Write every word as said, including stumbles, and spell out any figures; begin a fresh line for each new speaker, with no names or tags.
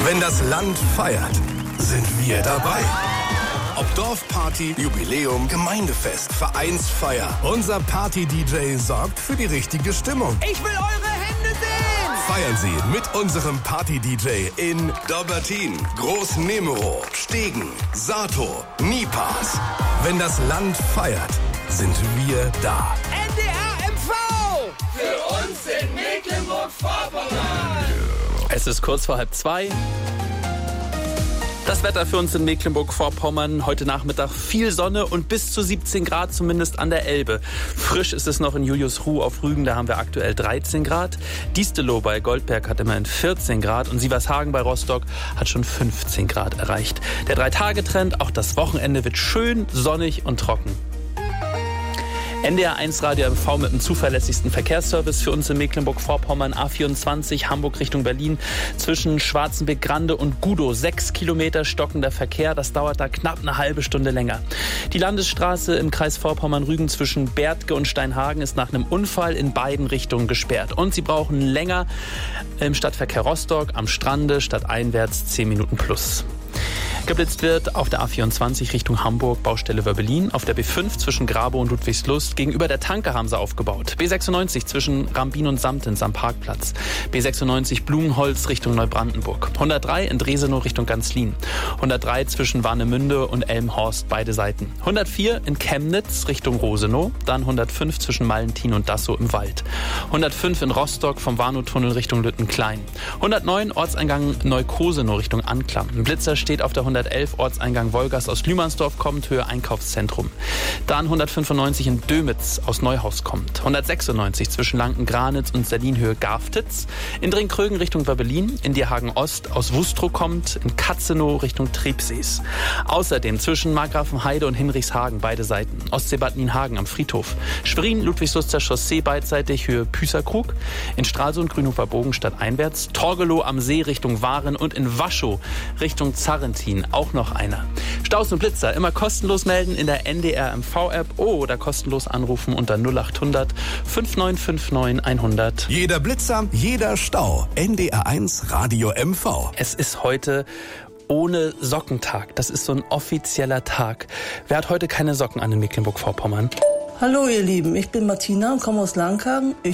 Wenn das Land feiert, sind wir dabei. Ob Dorfparty, Jubiläum, Gemeindefest, Vereinsfeier. Unser Party-D J sorgt für die richtige Stimmung.
Ich will eure Hände sehen!
Feiern Sie mit unserem Party-D J in Dobbertin, Groß-Nemero, Stegen, Sato, Nipas. Wenn das Land feiert, sind wir da.
N D R M V!
Für uns in Mecklenburg-Vorpommern!
Es ist kurz vor halb zwei. Das Wetter für uns in Mecklenburg-Vorpommern. Heute Nachmittag viel Sonne und bis zu siebzehn Grad, zumindest an der Elbe. Frisch ist es noch in Juliusruh auf Rügen, da haben wir aktuell dreizehn Grad. Diestelow bei Goldberg hat immerhin vierzehn Grad und Sievershagen bei Rostock hat schon fünfzehn Grad erreicht. Der Drei-Tage-Trend, auch das Wochenende wird schön, sonnig und trocken. N D R eins Radio M V mit dem zuverlässigsten Verkehrsservice für uns in Mecklenburg-Vorpommern. A vierundzwanzig Hamburg Richtung Berlin zwischen Schwarzenbeck, Grande und Gudow. Sechs Kilometer stockender Verkehr, das dauert da knapp eine halbe Stunde länger. Die Landesstraße im Kreis Vorpommern-Rügen zwischen Bärtke und Steinhagen ist nach einem Unfall in beiden Richtungen gesperrt. Und Sie brauchen länger im Stadtverkehr Rostock am Strande stadteinwärts zehn Minuten plus. Geblitzt wird auf der A vierundzwanzig Richtung Hamburg, Baustelle Wörbelin. Auf der B fünf zwischen Grabow und Ludwigslust. Gegenüber der Tanke haben sie aufgebaut. B sechsundneunzig zwischen Rambin und Samtens am Parkplatz. B sechsundneunzig Blumenholz Richtung Neubrandenburg. hundertdrei in Dresenow Richtung Ganzlin. hundertdrei zwischen Warnemünde und Elmhorst, beide Seiten. hundertvier in Chemnitz Richtung Rosenow. Dann hundertfünf zwischen Mallentin und Dassow im Wald. hundertfünf in Rostock vom Warnow-Tunnel Richtung Lüttenklein. hundertneun Ortseingang Neukosenow Richtung Anklam. Ein Blitzer steht auf der hundertelf Ortseingang Wolgast aus Lühmannsdorf kommt, Höhe Einkaufszentrum. Dann hundertfünfundneunzig in Dömitz aus Neuhaus kommt. hundertsechsundneunzig zwischen Lanken-Granitz und Berlin-Höhe Garftitz. In Dringkrögen Richtung Wörbelin. In Dierhagen Ost aus Wustrow kommt. In Katzenow Richtung Triebsees. Außerdem zwischen Markgrafenheide und Hinrichshagen, beide Seiten. Ostsee-Bad Nienhagen am Friedhof. Schwerin, Ludwigsluster Chaussee beidseitig, Höhe Püßerkrug. In Stralsund, Grünhofer Bogen stadteinwärts. Torgelow am See Richtung Waren und in Waschow Richtung Zarrentin. Auch noch einer. Staus und Blitzer immer kostenlos melden in der N D R M V-App oder kostenlos anrufen unter null acht hundert fünfundneunzig neunundfünfzig hundert.
Jeder Blitzer, jeder Stau. N D R eins Radio M V.
Es ist heute ohne Sockentag. Das ist so ein offizieller Tag. Wer hat heute keine Socken an in Mecklenburg-Vorpommern?
Hallo ihr Lieben, ich bin Martina und komme aus Langhagen. Ich